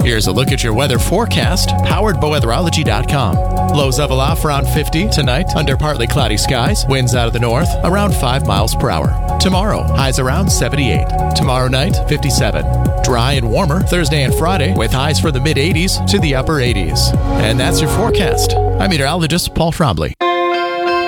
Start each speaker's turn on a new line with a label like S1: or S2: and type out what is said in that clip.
S1: Here's a look at your weather forecast, powered by weatherology.com. Lows level off around 50 tonight under partly cloudy skies. Winds out of the north around 5 miles per hour. Tomorrow, highs around 78. Tomorrow night, 57. Dry and warmer Thursday and Friday with highs from the mid-80s to the upper 80s. And that's your forecast. I'm meteorologist Paul Trombley.